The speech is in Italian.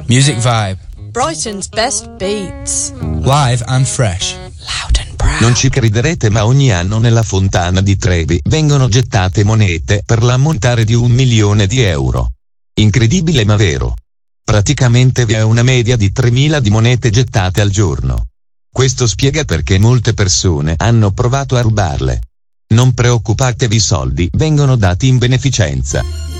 Music Vibe. Brighton's best beats. Live and fresh. Loud and proud. Non ci crederete, ma ogni anno nella fontana di Trevi vengono gettate monete per l'ammontare di 1 milione di euro. Incredibile ma vero. Praticamente vi è una media di 3.000 di monete gettate al giorno. Questo spiega perché molte persone hanno provato a rubarle. Non preoccupatevi, i soldi vengono dati in beneficenza.